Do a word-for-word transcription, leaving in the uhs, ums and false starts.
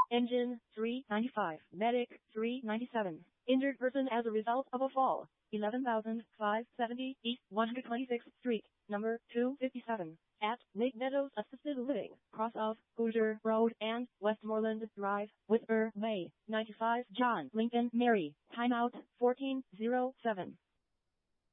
Engine, three ninety-five. Medic, three ninety-seven. Injured person as a result of a fall, eleven thousand five hundred seventy East one hundred twenty-sixth Street, number two fifty-seven. At Lake Meadows Assisted Living, cross of Hoosier Road and Westmoreland Drive, Whisper Way, ninety-five John Lincoln Mary. Timeout, fourteen oh seven.